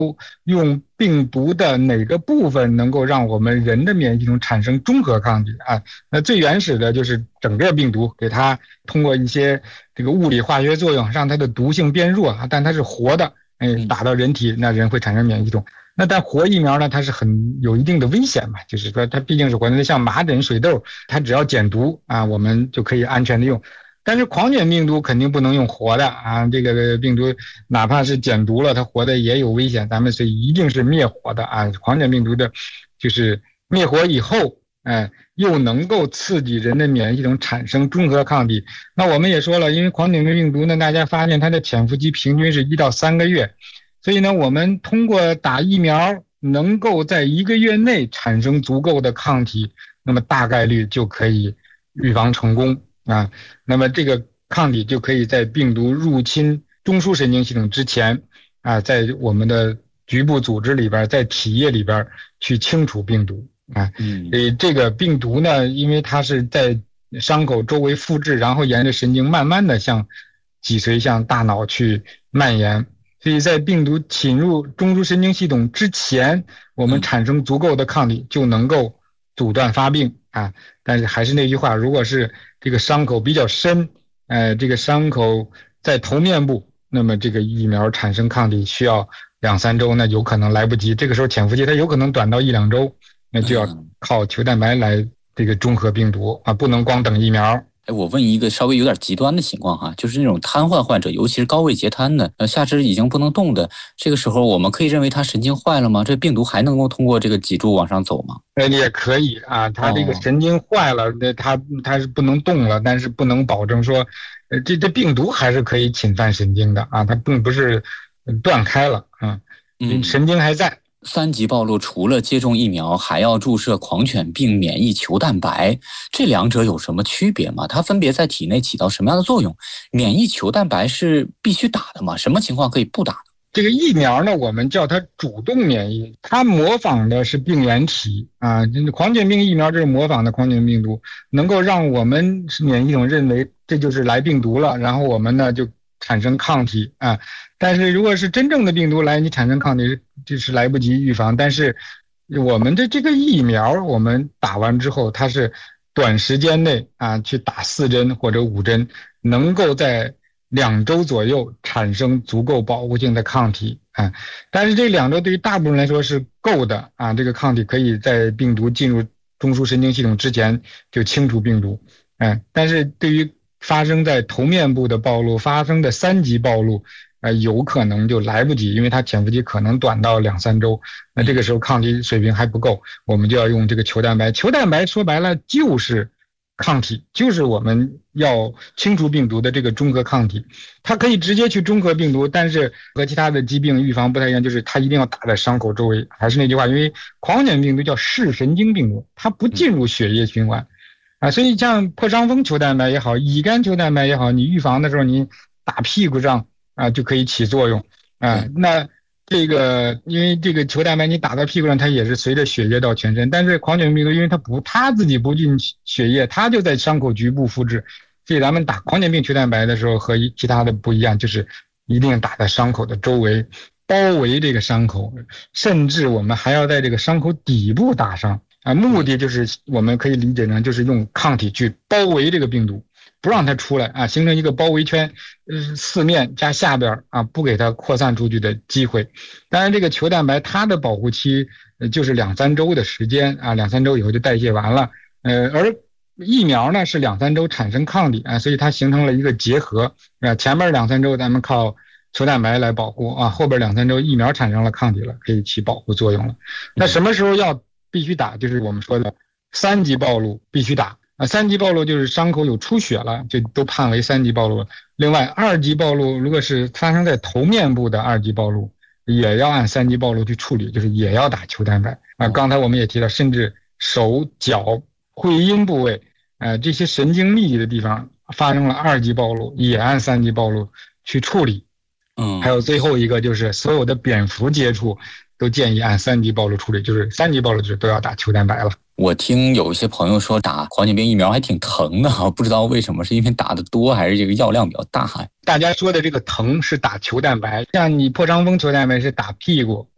用病毒的哪个部分能够让我们人的免疫系统产生中和抗体啊？那最原始的就是整个病毒给它通过一些这个物理化学作用让它的毒性变弱啊，但它是活的，打到人体，那人会产生免疫系统。那但活疫苗呢，它是很有一定的危险嘛，就是说它毕竟是活的，像麻疹、水痘，它只要减毒啊，我们就可以安全的用。但是狂犬病毒肯定不能用活的啊，这个病毒哪怕是减毒了，它活的也有危险，咱们是一定是灭活的啊。狂犬病毒的就是灭活以后，又能够刺激人的免疫系统产生中和抗体。那我们也说了，因为狂犬病毒呢，大家发现它的潜伏期平均是1到3个月，所以呢，我们通过打疫苗能够在1个月内产生足够的抗体，那么大概率就可以预防成功啊。那么这个抗体就可以在病毒入侵中枢神经系统之前啊，在我们的局部组织里边，在体液里边去清除病毒啊。这个病毒呢，因为它是在伤口周围复制，然后沿着神经慢慢的向脊髓、向大脑去蔓延，所以在病毒侵入中枢神经系统之前，我们产生足够的抗体就能够阻断发病啊。但是还是那句话，如果是这个伤口比较深，这个伤口在头面部，那么这个疫苗产生抗体需要2-3周，那有可能来不及。这个时候潜伏期它有可能短到1-2周，那就要靠球蛋白来这个中和病毒啊，不能光等疫苗。 我问一个稍微有点极端的情况哈，就是那种瘫痪患者，尤其是高位截瘫的，下肢已经不能动的，这个时候我们可以认为他神经坏了吗？这病毒还能够通过这个脊柱往上走吗？ 也可以啊，他这个神经坏了，他是不能动了，但是不能保证说，这病毒还是可以侵犯神经的啊，它并不是断开了啊，神经还在。 3级暴露除了接种疫苗，还要注射狂犬病免疫球蛋白，这两者有什么区别吗？它分别在体内起到什么样的作用？免疫球蛋白是必须打的吗？什么情况可以不打呢？ 这个疫苗呢，我们叫它主动免疫，它模仿的是病原体啊。狂犬病疫苗这是模仿的狂犬病毒，能够让我们免疫系统认为这就是来病毒了，然后我们呢就产生抗体啊。但是如果是真正的病毒来，你产生抗体就是来不及预防。但是我们的这个疫苗，我们打完之后，它是短时间内啊去打4针或者5针，能够在2周左右产生足够保护性的抗体啊。但是这2周对于大部分人来说是够的啊，这个抗体可以在病毒进入中枢神经系统之前就清除病毒。但是对于发生在头面部的暴露，发生的3级暴露，有可能就来不及，因为它潜伏期可能短到2-3周，那这个时候抗体水平还不够，我们就要用这个球蛋白。球蛋白说白了就是抗体，就是我们要清除病毒的这个中和抗体，它可以直接去中和病毒，但是和其他的疾病预防不太一样，就是它一定要打在伤口周围。还是那句话，因为狂犬病毒叫视神经病毒，它不进入血液循环啊，所以像破伤风球蛋白也好，乙肝球蛋白也好，你预防的时候你打屁股上啊就可以起作用啊。那这个因为这个球蛋白你打到屁股上，它也是随着血液到全身，但是狂犬病毒因为它自己不进血液，它就在伤口局部复制，所以咱们打狂犬病球蛋白的时候和其他的不一样，就是一定打在伤口的周围，包围这个伤口，甚至我们还要在这个伤口底部打上啊，目的就是我们可以理解成就是用抗体去包围这个病毒，不让它出来啊，形成一个包围圈，四面加下边啊，不给它扩散出去的机会。当然，这个球蛋白它的保护期就是2-3周的时间啊，2-3周以后就代谢完了。而疫苗呢是2-3周产生抗体啊，所以它形成了一个结合啊。前面2-3周咱们靠球蛋白来保护啊，后边2-3周疫苗产生了抗体了，可以起保护作用了。那什么时候必须打？就是我们说的3级暴露必须打。3级暴露就是伤口有出血了，就都判为3级暴露了。另外2级暴露如果是发生在头面部的2级暴露，也要按3级暴露去处理，就是也要打球蛋白啊。刚才我们也提到，甚至手脚会阴部位这些神经密集的地方发生了2级暴露，也按3级暴露去处理。还有最后一个就是所有的蝙蝠接触都建议按3级暴露处理，就是3级暴露就是都要打球蛋白了。 我听有一些朋友说打狂犬病疫苗还挺疼的啊，不知道为什么，是因为打的多还是这个药量比较大？ 大家说的这个疼是打球蛋白，像你破伤风球蛋白是打屁股